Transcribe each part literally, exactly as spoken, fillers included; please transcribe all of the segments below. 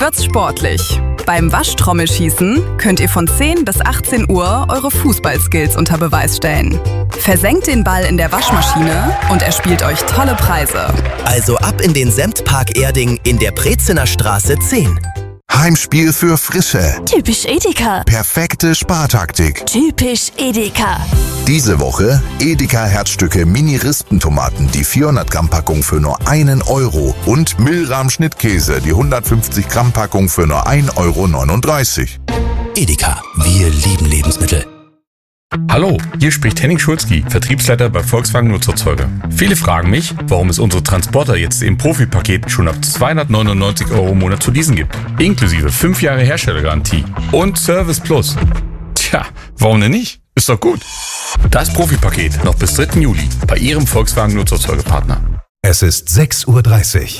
wird's sportlich. Beim Waschtrommelschießen könnt ihr von zehn bis achtzehn Uhr eure Fußballskills unter Beweis stellen. Versenkt den Ball in der Waschmaschine und er spielt euch tolle Preise. Also ab in den Semtpark Erding in der Brezener Straße zehn. Heimspiel für Frische. Typisch Edeka. Perfekte Spartaktik. Typisch Edeka. Diese Woche Edeka Herzstücke Mini-Rispentomaten, die vierhundert Gramm Packung für nur einen Euro und Milram Schnittkäse, die hundertfünfzig Gramm Packung für nur ein Euro neununddreißig. Edeka, wir lieben Lebensmittel. Hallo, hier spricht Henning Schulzki, Vertriebsleiter bei Volkswagen Nutzerzeuger. Viele fragen mich, warum es unsere Transporter jetzt im Profi-Paket schon ab zweihundertneunundneunzig Euro im Monat zu leasen gibt. Inklusive fünf Jahre Herstellergarantie und Service Plus. Tja, warum denn nicht? Ist doch gut. Das Profi-Paket noch bis dritten Juli bei Ihrem Volkswagen Nutzerzeugerpartner. Es ist sechs Uhr dreißig.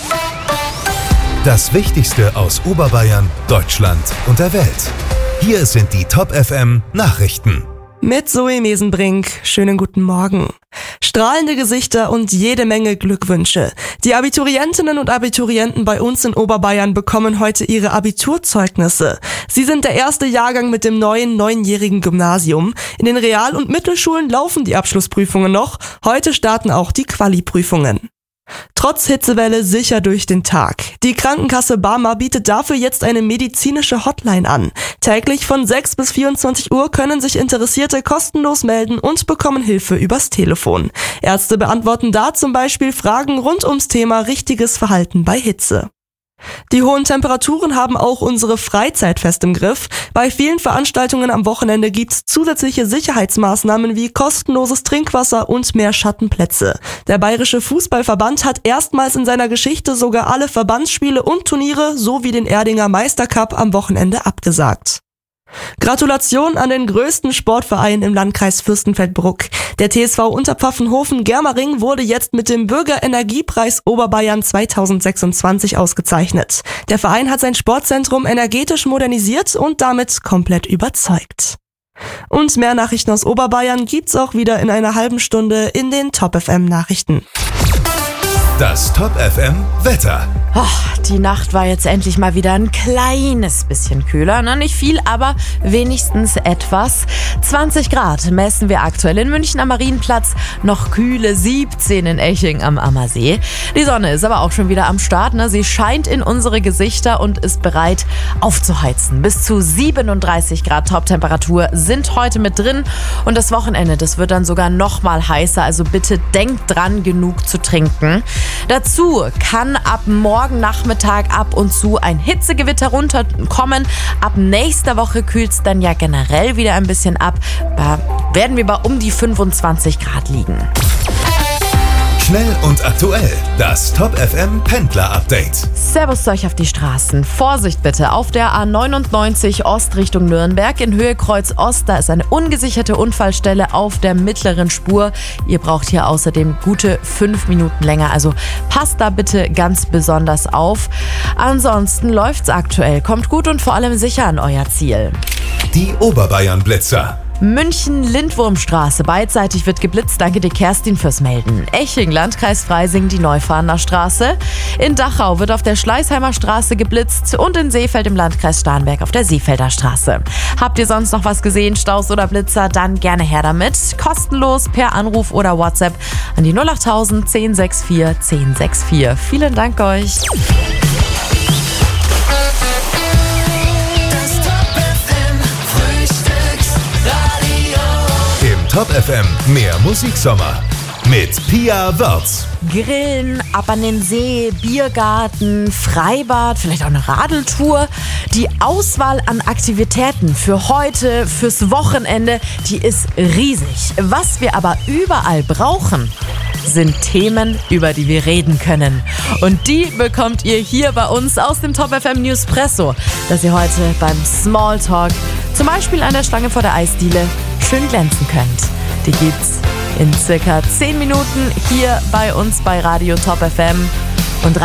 Das Wichtigste aus Oberbayern, Deutschland und der Welt. Hier sind die Top F M Nachrichten. Mit Zoe Mesenbrink. Schönen guten Morgen. Strahlende Gesichter und jede Menge Glückwünsche. Die Abiturientinnen und Abiturienten bei uns in Oberbayern bekommen heute ihre Abiturzeugnisse. Sie sind der erste Jahrgang mit dem neuen neunjährigen Gymnasium. In den Real- und Mittelschulen laufen die Abschlussprüfungen noch. Heute starten auch die Quali-Prüfungen. Trotz Hitzewelle sicher durch den Tag. Die Krankenkasse Barmer bietet dafür jetzt eine medizinische Hotline an. Täglich von sechs bis vierundzwanzig Uhr können sich Interessierte kostenlos melden und bekommen Hilfe übers Telefon. Ärzte beantworten da zum Beispiel Fragen rund ums Thema richtiges Verhalten bei Hitze. Die hohen Temperaturen haben auch unsere Freizeit fest im Griff. Bei vielen Veranstaltungen am Wochenende gibt's zusätzliche Sicherheitsmaßnahmen wie kostenloses Trinkwasser und mehr Schattenplätze. Der Bayerische Fußballverband hat erstmals in seiner Geschichte sogar alle Verbandsspiele und Turniere sowie den Erdinger Meistercup am Wochenende abgesagt. Gratulation an den größten Sportverein im Landkreis Fürstenfeldbruck. Der T S V Unterpfaffenhofen-Germering wurde jetzt mit dem Bürgerenergiepreis Oberbayern zweitausendsechsundzwanzig ausgezeichnet. Der Verein hat sein Sportzentrum energetisch modernisiert und damit komplett überzeugt. Und mehr Nachrichten aus Oberbayern gibt's auch wieder in einer halben Stunde in den Top F M Nachrichten. Das Top F M Wetter. Oh, die Nacht war jetzt endlich mal wieder ein kleines bisschen kühler. Na, nicht viel, aber wenigstens etwas. zwanzig Grad messen wir aktuell in München am Marienplatz. Noch kühle siebzehn in Eching am Ammersee. Die Sonne ist aber auch schon wieder am Start. Ne? Sie scheint in unsere Gesichter und ist bereit aufzuheizen. Bis zu siebenunddreißig Grad Toptemperatur sind heute mit drin. Und das Wochenende, das wird dann sogar noch mal heißer. Also bitte denkt dran, genug zu trinken. Dazu kann ab morgen Nachmittag ab und zu ein Hitzegewitter runterkommen. Ab nächster Woche kühlt es dann ja generell wieder ein bisschen ab. Da werden wir bei um die fünfundzwanzig Grad liegen. Schnell und aktuell. Das Top F M Pendler Update. Servus zu euch auf die Straßen. Vorsicht bitte auf der A neunundneunzig Ost Richtung Nürnberg in Höhe Kreuz Ost. Da ist eine ungesicherte Unfallstelle auf der mittleren Spur. Ihr braucht hier außerdem gute fünf Minuten länger. Also passt da bitte ganz besonders auf. Ansonsten läuft's aktuell. Kommt gut und vor allem sicher an euer Ziel. Die Oberbayern Blitzer. München-Lindwurmstraße, beidseitig wird geblitzt, danke dir Kerstin fürs Melden. Eching, Landkreis Freising, die Neufahrener Straße. In Dachau wird auf der Schleißheimer Straße geblitzt und in Seefeld im Landkreis Starnberg auf der Seefelder Straße. Habt ihr sonst noch was gesehen, Staus oder Blitzer, dann gerne her damit. Kostenlos per Anruf oder WhatsApp an die null achttausend zehn sechs vier zehn sechs vier. Vielen Dank euch. Top F M, mehr Musiksommer mit Pia Wörz. Grillen, ab an den See, Biergarten, Freibad, vielleicht auch eine Radeltour. Die Auswahl an Aktivitäten für heute, fürs Wochenende, die ist riesig. Was wir aber überall brauchen, sind Themen, über die wir reden können. Und die bekommt ihr hier bei uns aus dem Top F M Newspresso, dass ihr heute beim Smalltalk, zum Beispiel an der Schlange vor der Eisdiele, schön glänzen könnt. Die gibt's in circa zehn Minuten hier bei uns bei Radio Top F M.